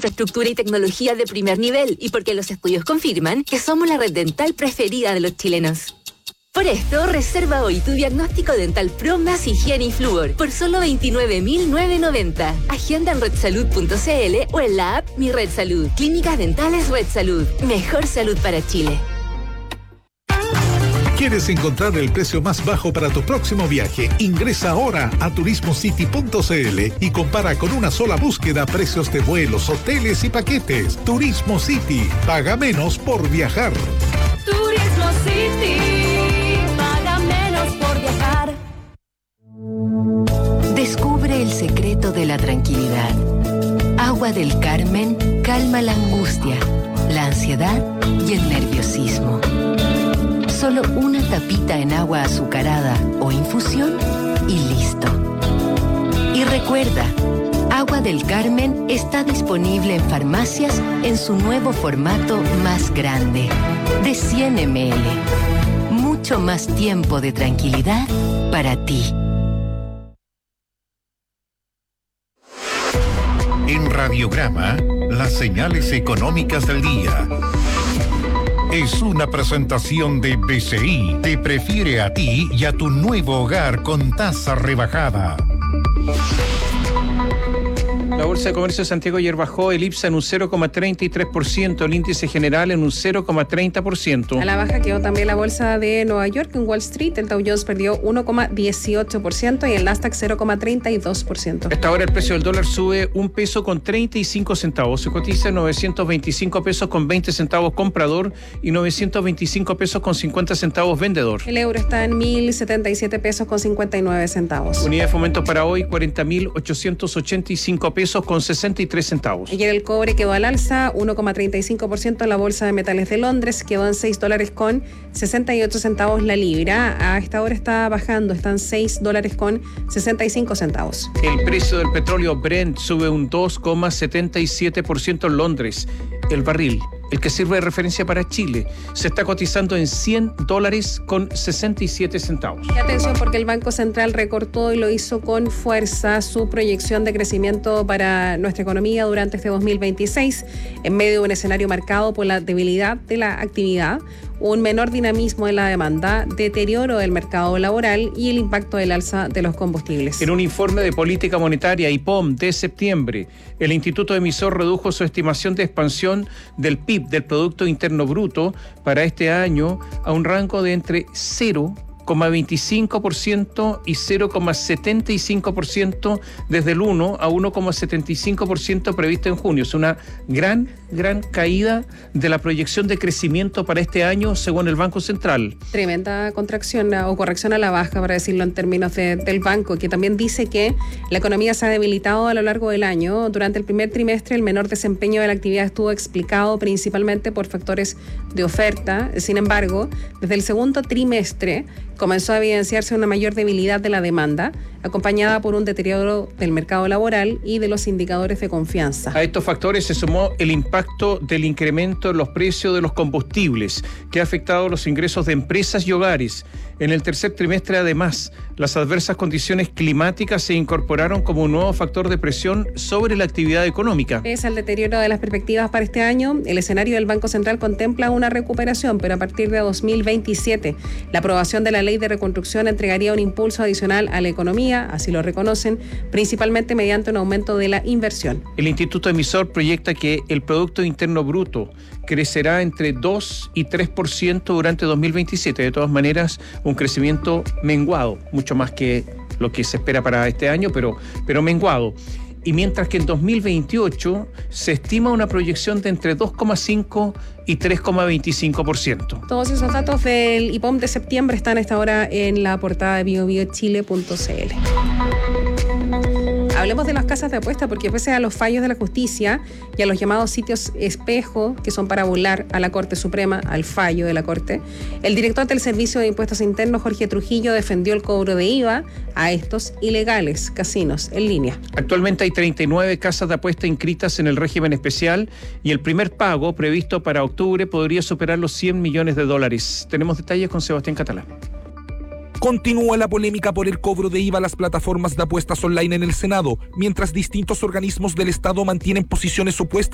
infraestructura y tecnología de primer nivel y porque los estudios confirman que somos la red dental preferida de los chilenos. Por esto, reserva hoy tu diagnóstico dental Pro más higiene y flúor por solo 29.990. Agenda en redsalud.cl o en la app Mi Red Salud. Clínicas Dentales Red Salud. Mejor salud para Chile. ¿Quieres encontrar el precio más bajo para tu próximo viaje? Ingresa ahora a turismocity.cl y compara con una sola búsqueda precios de vuelos, hoteles y paquetes. Turismo City. Paga menos por viajar. Turismo City. Paga menos por viajar. Descubre el secreto de la tranquilidad. Agua del Carmen calma la angustia, la ansiedad y el nerviosismo. Solo una tapita en agua azucarada o infusión y listo. Y recuerda, Agua del Carmen está disponible en farmacias en su nuevo formato más grande, de 100 ml. Mucho más tiempo de tranquilidad para ti. En Radiograma, las señales económicas del día. Es una presentación de BCI. Te prefiere a ti y a tu nuevo hogar con tasa rebajada. La Bolsa de Comercio de Santiago ayer bajó, el IPSA en un 0,33%, el índice general en un 0,30%. A la baja quedó también la Bolsa de Nueva York. En Wall Street el Dow Jones perdió 1,18% y el Nasdaq 0,32%. Hasta ahora el precio del dólar sube $1.35. Se cotiza en 925 pesos con 20 centavos comprador y 925 pesos con 50 centavos vendedor. El euro está en 1.077 pesos con 59 centavos. Unidad de fomento para hoy, 40.885 pesos con 63 centavos. Ayer el cobre quedó al alza, 1,35% en la Bolsa de Metales de Londres, quedó en $6 con 68 centavos la libra. A esta hora está bajando, están $6 con 65 centavos. El precio del petróleo Brent sube un 2,77% en Londres. El barril, el que sirve de referencia para Chile, se está cotizando en $100 con 67 centavos. Y atención, porque el Banco Central recortó y lo hizo con fuerza su proyección de crecimiento para nuestra economía durante este 2026, en medio de un escenario marcado por la debilidad de la actividad, un menor dinamismo en la demanda, deterioro del mercado laboral y el impacto del alza de los combustibles. En un informe de política monetaria IPOM de septiembre, el Instituto Emisor redujo su estimación de expansión del PIB, del Producto Interno Bruto, para este año a un rango de entre 0,25% y 0,75% desde el 1 a 1,75% previsto en junio. Es una gran caída de la proyección de crecimiento para este año según el Banco Central. Tremenda contracción o corrección a la baja, para decirlo en términos del banco, que también dice que la economía se ha debilitado a lo largo del año. Durante el primer trimestre el menor desempeño de la actividad estuvo explicado principalmente por factores de oferta. Sin embargo, desde el segundo trimestre comenzó a evidenciarse una mayor debilidad de la demanda, acompañada por un deterioro del mercado laboral y de los indicadores de confianza. A estos factores se sumó el impacto del incremento en los precios de los combustibles, que ha afectado los ingresos de empresas y hogares. En el tercer trimestre, además, las adversas condiciones climáticas se incorporaron como un nuevo factor de presión sobre la actividad económica. Pese al deterioro de las perspectivas para este año, el escenario del Banco Central contempla una recuperación, pero a partir de 2027. La aprobación de la Ley de Reconstrucción entregaría un impulso adicional a la economía, así lo reconocen, principalmente mediante un aumento de la inversión. El Instituto Emisor proyecta que el Producto Interno Bruto crecerá entre 2 y 3% durante 2027. De todas maneras, un crecimiento menguado, mucho más que lo que se espera para este año, pero menguado. Y mientras que en 2028 se estima una proyección de entre 2,5 y 3,25%. Todos esos datos del IPOM de septiembre están a esta hora en la portada de biobiochile.cl. Hablemos de las casas de apuesta, porque pese a los fallos de la justicia y a los llamados sitios espejo, que son para burlar a la Corte Suprema, al fallo de la Corte, el director del Servicio de Impuestos Internos, Jorge Trujillo, defendió el cobro de IVA a estos ilegales casinos en línea. Actualmente hay 39 casas de apuesta inscritas en el régimen especial y el primer pago previsto para octubre podría superar los $100 millones. Tenemos detalles con Sebastián Catalán. Continúa la polémica por el cobro de IVA a las plataformas de apuestas online en el Senado, mientras distintos organismos del Estado mantienen posiciones opuestas